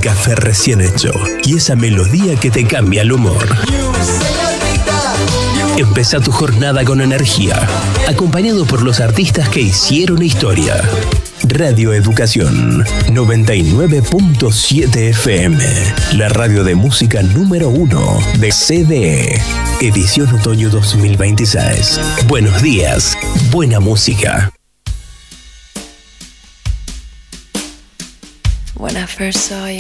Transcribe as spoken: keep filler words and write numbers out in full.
café recién hecho y esa melodía que te cambia el humor. Empezá tu jornada con energía, acompañado por los artistas que hicieron historia. Radio Educación noventa y nueve punto siete F M, la radio de música número uno de C D E, edición otoño dos mil veintiséis. Buenos días, buena música. When I first saw you,